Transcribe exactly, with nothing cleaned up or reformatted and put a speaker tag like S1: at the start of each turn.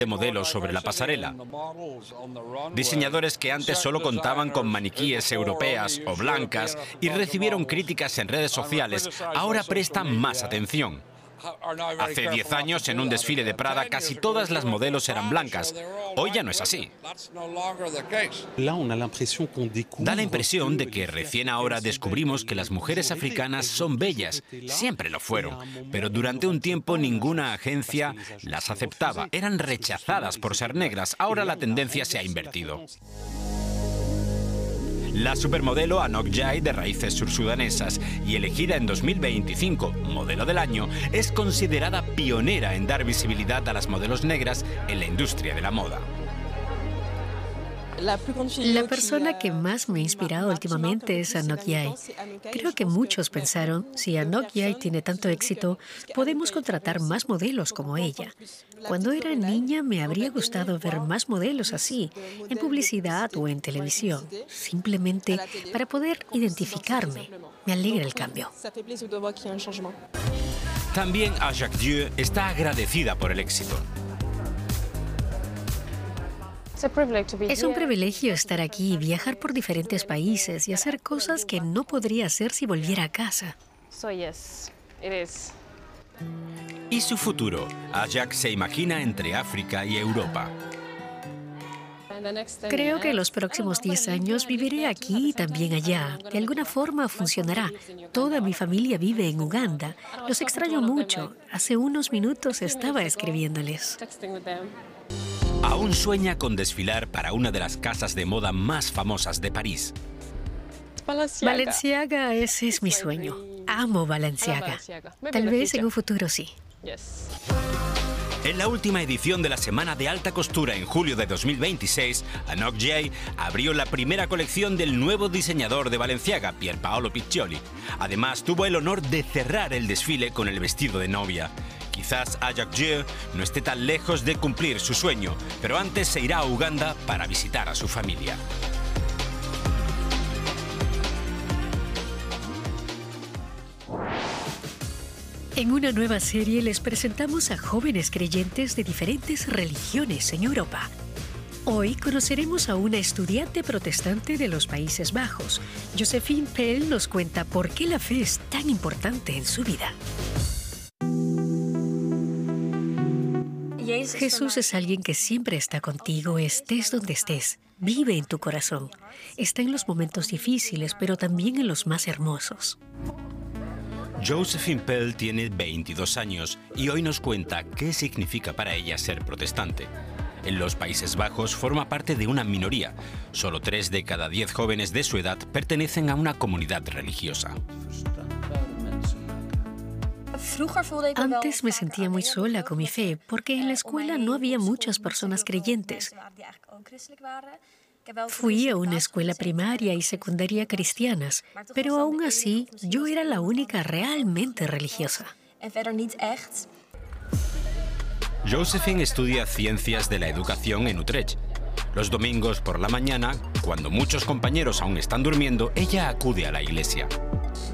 S1: de modelos sobre la pasarela. Diseñadores que antes solo contaban con maniquíes europeas o blancas y recibieron críticas en redes sociales, ahora prestan más atención. Hace diez años, en un desfile de Prada, casi todas las modelos eran blancas. Hoy ya no es así. Da la impresión de que recién ahora descubrimos que las mujeres africanas son bellas. Siempre lo fueron. Pero durante un tiempo ninguna agencia las aceptaba. Eran rechazadas por ser negras. Ahora la tendencia se ha invertido. La supermodelo Anok Jai, de raíces sursudanesas y elegida en dos mil veinticinco modelo del año, es considerada pionera en dar visibilidad a las modelos negras en la industria de la moda.
S2: La persona que más me ha inspirado últimamente es Anok Jai. Creo que muchos pensaron, si Anok Jai tiene tanto éxito, podemos contratar más modelos como ella. Cuando era niña me habría gustado ver más modelos así, en publicidad o en televisión, simplemente para poder identificarme. Me alegra el cambio.
S1: También Ajak Dieu está agradecida por el éxito.
S2: Es un privilegio estar aquí, viajar por diferentes países y hacer cosas que no podría hacer si volviera a casa.
S1: ¿Y su futuro? Ajak se imagina entre África y Europa.
S2: Creo que en los próximos diez años viviré aquí y también allá. De alguna forma funcionará. Toda mi familia vive en Uganda. Los extraño mucho. Hace unos minutos estaba escribiéndoles.
S1: Aún sueña con desfilar para una de las casas de moda más famosas de París.
S2: Balenciaga, ese es mi sueño. Amo Balenciaga. Tal vez en un futuro sí.
S1: En la última edición de la Semana de Alta Costura en julio de dos mil veintiséis, Anok Jai abrió la primera colección del nuevo diseñador de Balenciaga, Pier Paolo Piccioli. Además, tuvo el honor de cerrar el desfile con el vestido de novia. Quizás Ajak Dieu no esté tan lejos de cumplir su sueño, pero antes se irá a Uganda para visitar a su familia.
S2: En una nueva serie les presentamos a jóvenes creyentes de diferentes religiones en Europa. Hoy conoceremos a una estudiante protestante de los Países Bajos. Josephine Pell nos cuenta por qué la fe es tan importante en su vida. Jesús es alguien que siempre está contigo, estés donde estés. Vive en tu corazón. Está en los momentos difíciles, pero también en los más hermosos.
S1: Josephine Pell tiene veintidós años y hoy nos cuenta qué significa para ella ser protestante. En los Países Bajos forma parte de una minoría. Solo tres de cada diez jóvenes de su edad pertenecen a una comunidad religiosa.
S2: Antes me sentía muy sola con mi fe, porque en la escuela no había muchas personas creyentes. Fui a una escuela primaria y secundaria cristianas, pero aún así yo era la única realmente religiosa.
S1: Josephine estudia Ciencias de la Educación en Utrecht. Los domingos por la mañana, cuando muchos compañeros aún están durmiendo, ella acude a la iglesia.